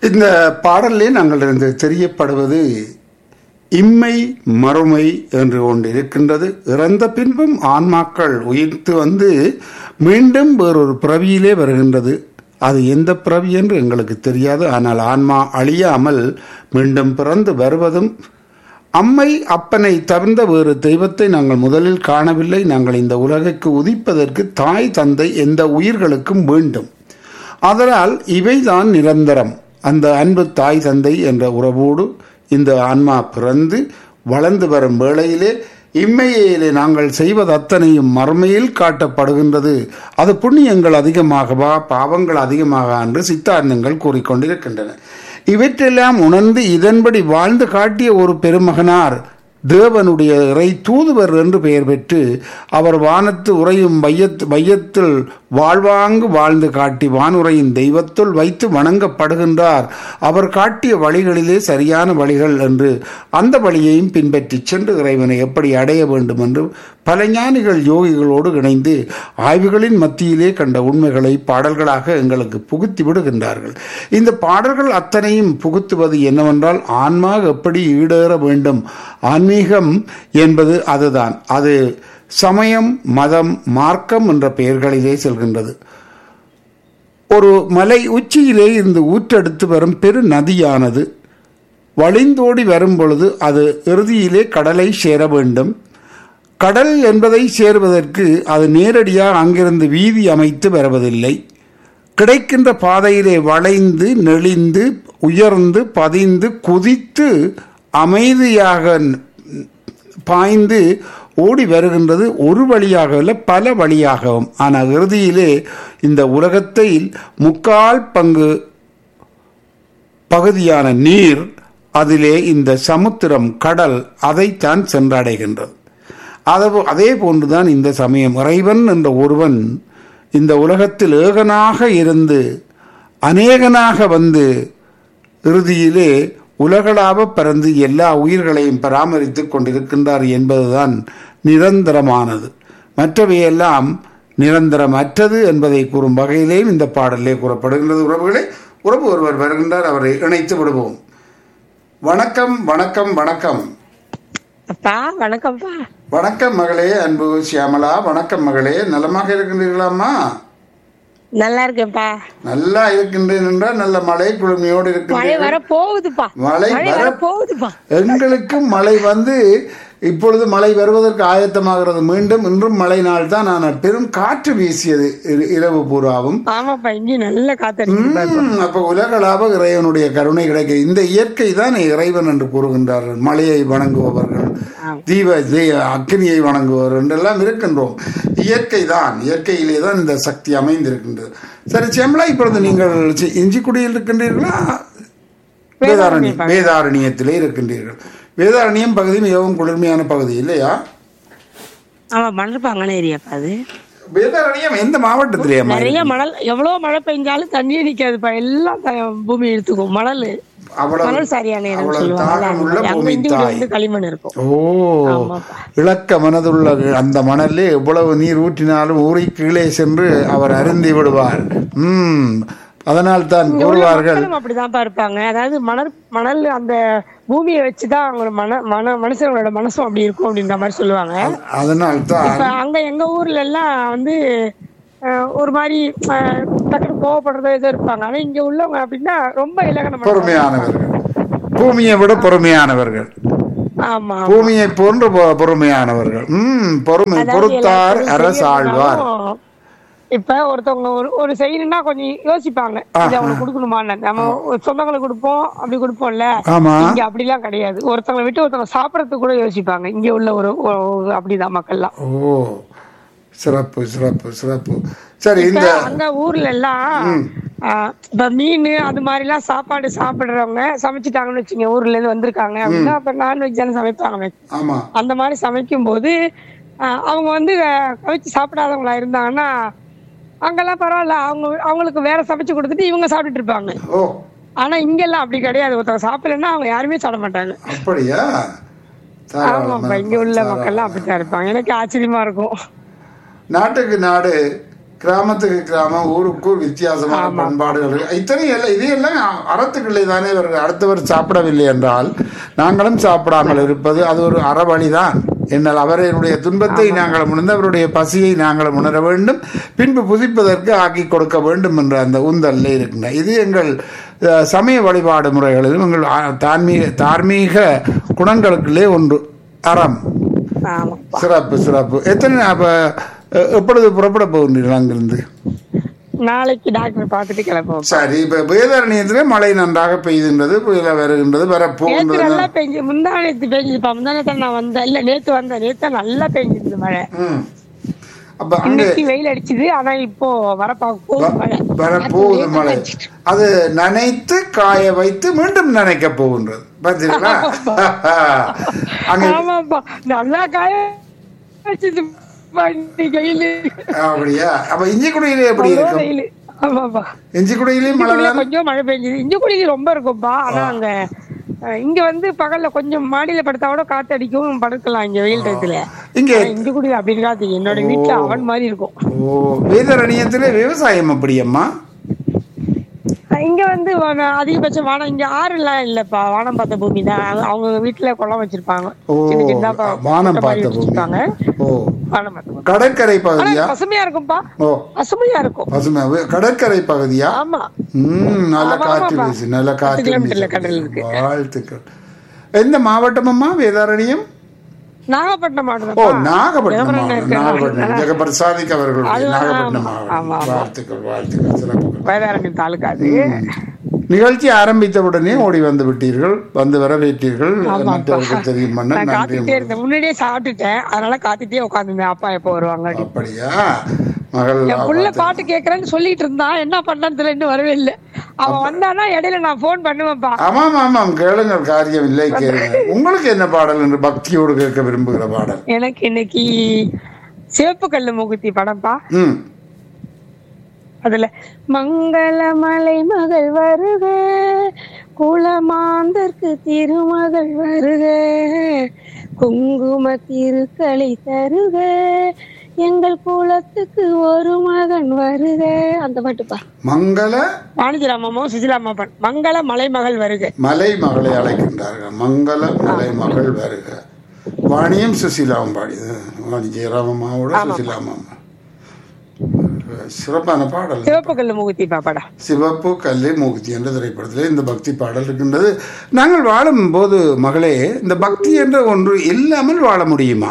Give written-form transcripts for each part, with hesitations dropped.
இந்த பாடலிலே நாங்கள் இருந்து தெரியப்படுவது இம்மை மறுமை என்று ஒன்று இருக்கின்றது. இறந்த பின்பும் ஆன்மாக்கள் உயிர்த்து வந்து மீண்டும் வேறொரு பிறவியிலே வருகின்றது. அது எந்த பிறவி என்று எங்களுக்கு தெரியாது. ஆனால் ஆன்மா அழியாமல் மீண்டும் பிறந்து வருவதும், அம்மை அப்பனை தவிர்ந்த வேறு தெய்வத்தை நாங்கள் முதலில் காணவில்லை. நாங்கள் இந்த உலகுக்கு உதிப்பதற்கு தாய் தந்தை எந்த உயிர்களுக்கும் வேண்டும். அதனால் இவைதான் நிரந்தரம். அந்த அன்பு தாய் தந்தை என்ற உறவோடு இந்த ஆன்மா பிறந்து வளர்ந்து வரும் வேளையிலே இம்மையிலே நாங்கள் செய்வது அத்தனையும் மறுமையில் காட்டப்படுகின்றது. அது புண்ணியங்கள் அதிகமாகவா பாவங்கள் அதிகமாக என்று சித்தாந்தங்கள் கூறிக்கொண்டிருக்கின்றன. இவற்றெல்லாம் உணர்ந்து இதன்படி வாழ்ந்து காட்டிய ஒரு பெருமகனார் தேவனுடைய இறை தூதுவர் என்று பெயர் பெற்று அவர் வானத்து உறையும் வையத்தில் வாழ்வாங்கு வாழ்ந்து காட்டி வானுரையின் தெய்வத்துள் வைத்து வணங்கப்படுகின்றார். அவர் காட்டிய வழிகளிலே சரியான வழிகள் என்று அந்த வழியையும் பின்பற்றி சென்று இறைவனை எப்படி அடைய வேண்டும் என்று பல ஞானிகள் யோகிகளோடு இணைந்து ஆய்வுகளின் மத்தியிலே கண்ட உண்மைகளை பாடல்களாக எங்களுக்கு புகுத்தி விடுகின்றார்கள். இந்த பாடல்கள் அத்தனையும் புகுத்துவது என்னவென்றால் ஆன்மா எப்படி ஈடேற வேண்டும். ஆன்மீகம் என்பது அதுதான். அது சமயம் மதம் மார்க்கம் என்ற பெயர்களிலே செல்கின்றது. ஒரு மலை உச்சியிலே இருந்து ஊற்றெடுத்து வரும் பெரு நதியானது வழிந்தோடி வரும் பொழுது அது இறுதியிலே கடலை சேர வேண்டும். கடல் என்பதை சேருவதற்கு அது நேரடியாக அங்கிருந்து வீதி அமைத்து வருவதில்லை. கிடைக்கின்ற பாதையிலே வளைந்து நெளிந்து உயர்ந்து பதிந்து குதித்து அமைதியாக பாய்ந்து ஓடி வருகின்றது. ஒரு வழியாக அல்ல பல வழியாகவும். ஆனால் இறுதியிலே இந்த உலகத்தில் 3/4 பங்கு பகுதியான நீர், அதிலே இந்த சமுத்திரம் கடல் அதைத்தான் சென்றடைகின்றது. அதே போன்றுதான் இந்த சமயம். இறைவன் என்ற ஒருவன் இந்த உலகத்தில் ஏகனாக இருந்து அநேகனாக வந்து இறுதியிலே உலகளாவ பறந்து எல்லா உயிர்களையும் பராமரித்துக் கொண்டிருக்கின்றார் என்பதுதான் நிரந்தரமானது. மற்றவையெல்லாம் நிரந்தரமற்றது என்பதை கூறும் வகையிலேயும் இந்த பாடலே கூறப்படுகின்றது. உறவுகளே, உறவு ஒருவர் வருகின்றார், அவரை இணைத்து விடுவோம். வணக்கம் வணக்கம் வணக்கம். அப்பா வணக்கம்ப்பா. வணக்கம் மகளே, அன்பு சியாமலா. வணக்கம் மகளே, நலமாக இருக்கின்றீர்களாம்மா? நல்லா இருக்கேன்ப்பா. நல்லா இருக்கின்றேன் என்றால் நல்ல மழை குளுமையோடு மழை இருக்கின்றேன். வர போகுதுப்பா. மழை வர போகுதுப்பா. எங்களுக்கும் மழை வந்து இப்பொழுது மழை வருவதற்கு ஆயத்தமாகிறது. மீண்டும் இன்றும் மழை நாள் தான். ஆனால் பெரும் காற்று வீசியது இரவு பூராவும். ஆமாப்பா, இங்கே நல்ல காத்து. அப்ப உலகளாவ இறைவனுடைய கருணை கிடைக்க இந்த இயற்கை தான் இறைவன் என்று கூறுகின்றார்கள். மழையை வணங்குபவர்கள், அக்னியை வணங்குபவர்கள் என்றெல்லாம் இருக்கின்றோம். இயற்கை தான், இயற்கையிலே தான் இந்த சக்தி அமைந்திருக்கின்றது. சரி சேமலா, இப்பொழுது நீங்கள் இஞ்சிக்குடியில் இருக்கின்றீர்களா? வேதாரண்யத்திலே இருக்கின்றீர்கள். வேதாரண்யம் பகுதி மிகவும் குளிர்மையான பகுதி இல்லையா? ஆமா, மணல் ஏரியாப்பா அது. வேதாரண்யம் எந்த மாவட்டத்திலே? நிறைய மணல். எவ்வளவு மழை பெஞ்சாலும் தண்ணியே நிக்காதுப்பா. எல்லாம் பூமி எடுத்துக்கும். மணல் சரியான களிமண் இருக்கும். ஓ, இலக்க மனதுள்ள அந்த மணலே எவ்வளவு நீர் ஊற்றினாலும் ஊறி கீழே சென்று அவர் அருந்தி விடுவார். அதனால் தான் கூறுவார்கள். அப்படிதான் இருப்பாங்க. அதாவது மணல் அந்த பூமியை வச்சுதான் அவங்க மனுஷங்களோட மனசும் அப்படி இருக்கும் அப்படின்ற மாதிரி சொல்லுவாங்க. அதனால் தான் அங்க எங்க ஊர்ல எல்லாம் வந்து ஒரு மாதிரி டக்குனு கோவப்படுறதோ ஏதோ இருப்பாங்க. ஆனா இங்க உள்ளவங்க அப்படின்னா ரொம்ப இலகன பொறுமையானவர்கள், பூமியை விட பொறுமையானவர்கள். ஆமா, பூமியை போன்று பொறுமையானவர்கள். பொறுமை பொறுத்தார் அரசாழ்வார். இப்ப ஒருத்தவங்க ஒரு செய்யணும்னா கொஞ்சம் யோசிப்பாங்க, இதை அவங்களுக்கு கொடுக்கணுமான்னு. நம்ம சொந்தங்களுக்கு கொடுப்போம், அப்படி கொடுப்போம்ல. இங்க அப்படி எல்லாம் கிடையாது. ஒருத்தவங்களை விட்டு ஒருத்தவங்க சாப்பிடறதுக்கு கூட யோசிப்பாங்க. இங்க உள்ள ஒரு அப்படிதான் மக்கள்லாம். ஓ, சிறப்பு சிறப்பு சிறப்பு. சரி, இந்த அங்க ஊர்ல எல்லாம் இப்ப மீன் அது மாதிரி எல்லாம் சாப்பாடு சாப்பிடுறவங்க சமைச்சிட்டாங்கன்னு வச்சுங்க, ஊர்ல இருந்து வந்திருக்காங்க அப்படின்னா அப்ப நான்வெஜ் தானே சமைப்பாங்க. அந்த மாதிரி சமைக்கும் போது அவங்க வந்து கவிச்சு சாப்பிடாதவங்களா இருந்தாங்கன்னா அங்கெல்லாம் பரவாயில்ல, அவங்களுக்கு வேற சமைச்சு கொடுத்துட்டு இவங்க சாப்பிட்டுட்டு இருப்பாங்க. ஆனா இங்க எல்லாம் அப்படி கிடையாது. ஒருத்தவங்க சாப்பிடலன்னா அவங்க யாருமே சாப்பிட மாட்டாங்க. அப்படியா? ஆமாப்பா, இங்க உள்ள மக்கள் எல்லாம் அப்படித்தான் இருப்பாங்க. எனக்கு ஆச்சரியமா இருக்கும். நாட்டுக்கு நாடு கிராமத்துக்கு கிராமம் ஊருக்கு வித்தியாசமான பண்பாடுகள் இத்தனை எல்லாம் இதையெல்லாம் அறத்துக்களை தானே இவர்கள் அடுத்தவர் சாப்பிடவில்லை என்றால் நாங்களும் சாப்பிடாமல் இருப்பது அது ஒரு அறவழிதான். என்னால் அவருடைய துன்பத்தை நாங்கள் உணர்ந்து அவருடைய பசியை நாங்கள் உணர வேண்டும், பின்பு புதிப்பதற்கு ஆக்கி கொடுக்க வேண்டும் என்ற அந்த உந்தல்ல இருக்கின்ற இது எங்கள் சமய வழிபாடு முறைகளிலும் எங்கள் தார்மீக குணங்களுக்குள்ளே ஒன்று அறம். சிறப்பு சிறப்பு. எத்தனை அப்ப எப்பொழுது புறப்பட போகின்றீர்கள் அங்கிருந்து? நாளைக்கு டாக்டர் பார்த்துட்டு கிளம்புவோம். சரி, இப்ப வேதாரண்யத்திலே மழை நன்றாக பெய்கின்றது, புயல வருகின்றது, வரப்போகின்றது. நல்லா பெஞ்சு முந்தானத்து பெஞ்சுப்பா. முந்தானத்தை நான் வந்தேன் இல்ல நேத்து வந்தேன். நேத்து நல்லா பெஞ்சிருந்தது மழை. அப்ப அங்க வெயில் அடிச்சது. ஆனா இப்போ வரப்போகுது மழை. அது நனைத்து காய வைத்து மீண்டும் நனைக்க போகின்றது. பாத்தீங்களா? ஆமாப்பா நல்லா காய வச்சது. அப்படியா? அப்ப இஞ்சிக்குடியில எப்படி இருக்கும்? இஞ்சிக்குடியிலயும் கொஞ்சம் மழை பெஞ்சது. இஞ்சிக்குடியில ரொம்ப இருக்கும்பா. ஆனா அங்க இங்க வந்து பகல்ல கொஞ்சம் மாடியில படுத்தா கூட காத்து அடிக்கும், படுக்கலாம் இங்க வெயில் டயத்துல. இங்க இஞ்சிக்குடி அப்படி இருக்காது. என்னோட வீட்டுல அவன் மாதிரி இருக்கும். வேதாரண்யத்துல விவசாயம் அப்படியம்மா? இங்க வந்து அதிகபட்சம் வானம் இங்க ஆறு எல்லாம் இல்லப்பா. வானம் பார்த்த பூமி தான். அவங்க வீட்டுல குளம் வச்சிருப்பாங்க. கடற்கரை பகுதியா? பசுமையா இருக்கும்பா. பசுமையா இருக்கும். கடற்கரை பகுதியா? ஆமா. நல்ல காற்று வீசு, நல்ல காற்று. கடல் இருக்கு. வாழ்த்துக்கள். எந்த மாவட்டம் அம்மா வேதாரண்யம்? நாகப்பட்டினம் மாவட்டம். ஓ, நாகப்பட்டினம். ஜெகபிரசாதிக் அவர்கள் நாகப்பட்டினம் மாவட்டம். வாழ்த்துக்கள் வாழ்த்துக்கள். சிறப்பு. வேதாரண்யம் தாலுகா அது. நிகழ்ச்சி ஆரம்பித்தவுடனே ஓடி வந்து விட்டீர்கள், வந்து வரவேற்றீர்கள். மற்றவருக்கு தெரியும். முன்னாடியே சாப்பிட்டுட்டேன், அதனால காத்துட்டே உட்காந்துருந்தேன். அப்பா எப்போ வருவாங்க. அப்படியா? மகள் புள்ள பாட்டு கேக்குறேன்னு சொல்லிட்டு இருந்தான். என்ன பண்ணான்னு தெரியல, இன்னும் வரவே இல்லை. அவன் வந்தானா இடையில நான் போன் பண்ணுவேன்ப்பா. ஆமாம் ஆமாம், கேளுங்கள், காரியம் இல்லை, கேளுங்க. உங்களுக்கு என்ன பாடல் என்று பக்தியோடு கேட்க விரும்புகிற பாடல்? எனக்கு இன்னைக்கு சிவப்பு கல்லு மூக்குத்தி படம்ப்பா. அதுல மங்களமலை மகள் வருக, குலமாந்தற்கு திருமகள் வருக, குங்கும திருக்களை தருக, எங்கள் குலத்துக்கு ஒரு மகன் வருக. அந்த பாட்டுப்பா. மங்கள வாணிஜிராமமும் சுசிலாமாப்பன். மங்கள மலை மகள் வருக. மலை மகளை அழைக்கின்றார்கள். மங்கள மலை மகள் வருக. வாணியும் சுசிலாவும் பாடியது. வாணிஜிராமமாவோட சுசிலாமா. சிறப்பான பாடல். சிவப்பு கல்லு மூக்குத்தி பாடா. சிவப்பு கல்லு மூக்குத்தி என்ற திரைப்படத்திலே இந்த பக்தி பாடல் இருக்கின்றது. நாங்கள் வாழும் போது மகளே, இந்த பக்தி என்ற ஒன்று இல்லாமல் வாழ முடியுமா?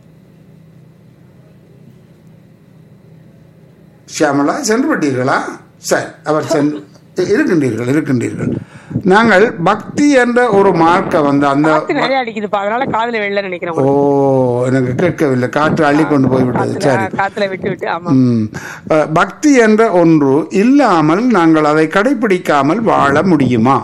ஷியாமலா சென்று விட்டீர்களா? சரி, அவர் இருக்கின்றீர்கள். நாங்கள் பக்தி என்ற ஒரு மார்க்க வந்து அந்த அதனால காதுல வெள்ள நினைக்கிறேன். ஓ, எனக்கு கேட்கவில்லை, காற்று அள்ளி கொண்டு போய்விட்டது. சரி, காத்துல விட்டு. பக்தி என்ற ஒன்று இல்லாமல் நாங்கள் அதை கடைபிடிக்காமல் வாழ முடியுமா?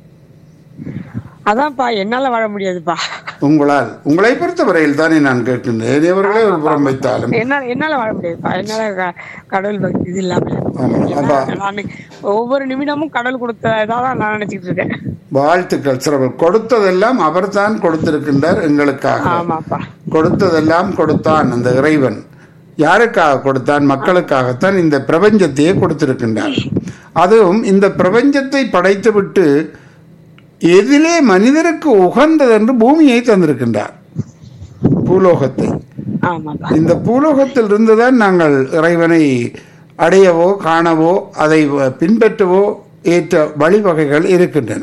அதான்ப்பா, என்னால வாழ முடியாதுப்பா. உங்களால், உங்களை பொறுத்தவரையில் தானே நான் கேட்கின்றேன். எவர்களே ஒரு புறம் வைத்தாலும் என்னால வாழ முடியாதுப்பா. என்னால கடவுள் பக்தி இது இல்லாம ஒவ்வொரு நிமிடமும் கடவுள் கொடுத்ததான் நான் நினைச்சிட்டு இருக்கேன். வாழ்த்துக்கள். சிறப்பு. கொடுத்ததெல்லாம் அவர் தான் கொடுத்திருக்கின்றார் எங்களுக்காக. கொடுத்ததெல்லாம் கொடுத்தான் அந்த இறைவன். யாருக்காக கொடுத்தான்? மக்களுக்காகத்தான் இந்த பிரபஞ்சத்தையே கொடுத்திருக்கின்றார். அதுவும் இந்த பிரபஞ்சத்தை படைத்துவிட்டு எதிலே மனிதருக்கு உகந்தது என்று பூமியை தந்திருக்கின்றார், பூலோகத்தை. இந்த பூலோகத்தில் இருந்துதான் நாங்கள் இறைவனை அடையவோ காணவோ அதை பின்பற்றவோ ஏற்ற வழிவகைகள் இருக்கின்றன.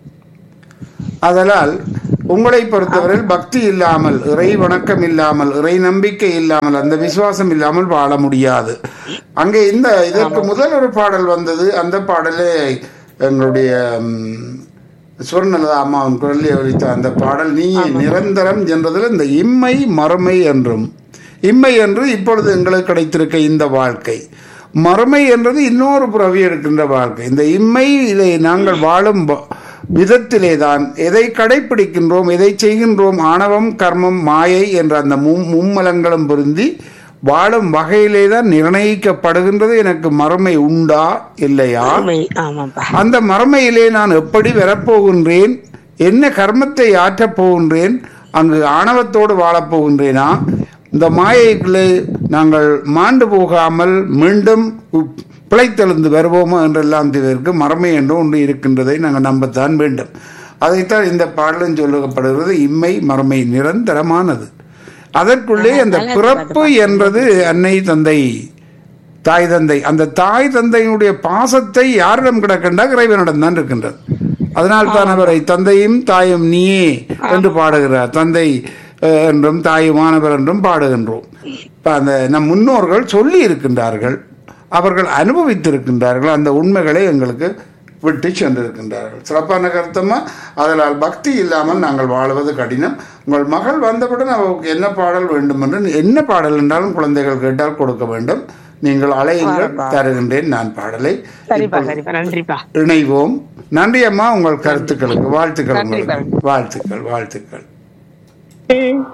அதனால் உங்களை பொறுத்தவரையில் பக்தி இல்லாமல், இறை வணக்கம் இல்லாமல், இறை நம்பிக்கை இல்லாமல், அந்த விசுவாசம் இல்லாமல் வாழ முடியாது. அங்கே இதற்கு முதல் ஒரு பாடல் வந்தது. அந்த பாடலே எங்களுடைய சுவர்ணலதா அம்மாவின் குரலில் ஒலித்த அந்த பாடல் நீ நிரந்தரம் என்றதில் இந்த இம்மை மறுமை என்றும், இம்மை என்று இப்பொழுது எங்களுக்கு கிடைத்திருக்க இந்த வாழ்க்கை, மறுமை என்றது இன்னொரு புறவி எடுக்கின்ற வாழ்க்கை. இந்த இம்மையிலே நாங்கள் வாழும் விதத்திலே தான் எதை கடைபிடிக்கின்றோம், எதை செய்கின்றோம், ஆணவம் கர்மம் மாயை என்ற அந்த மும்மலங்களும் பொருந்தி வாழும் வகையிலே தான் நிர்ணயிக்கப்படுகின்றது. எனக்கு மறுமை உண்டா இல்லையா, அந்த மறுமையிலே நான் எப்படி வரப்போகின்றேன், என்ன கர்மத்தை ஆற்றப் போகின்றேன், அங்கு ஆணவத்தோடு வாழப்போகின்றேனா, இந்த மாயைக்குள்ளே நாங்கள் மாண்டு போகாமல் மீண்டும் பிழைத்தெழுந்து வருவோமா என்றெல்லாம் இதற்கு மறமை என்று ஒன்று இருக்கின்றதை நாங்கள் நம்பத்தான் வேண்டும். அதைத்தான் இந்த பாடலும் சொல்லப்படுகிறது. இம்மை மறமை நிரந்தரமானது. அதற்குள்ளே அந்த பிறப்பு என்றது அன்னை தந்தை தாய் தந்தை, அந்த தாய் தந்தையினுடைய பாசத்தை யாரிடம் கிடக்கின்றா இறைவனிடம் தான் இருக்கின்றது. அதனால் தான் அவரை தந்தையும் தாயும் நீயே என்று பாடுகிறார். தந்தை என்றும் தாயுமானவர் என்றும் பாடுகின்றோம். அந்த நம் முன்னோர்கள் சொல்லி இருக்கின்றார்கள், அவர்கள் அனுபவித்திருக்கின்றார்கள், அந்த உண்மைகளை எங்களுக்கு விட்டு சென்றிருக்கின்றார்கள். சிறப்பான கருத்தமா. அதனால் பக்தி இல்லாமல் நாங்கள் வாழ்வது கடினம். உங்கள் மகள் வந்தவுடன் அவருக்கு என்ன பாடல் வேண்டும் என்று, என்ன பாடல் என்றாலும் குழந்தைகள் கேட்டால் கொடுக்க வேண்டும். நீங்கள் அலையுங்கள், தருகின்றேன் நான் பாடலை. இணைவோம். நன்றி அம்மா, உங்கள் கருத்துக்களுக்கு வாழ்த்துக்கள். வாழ்த்துக்கள்.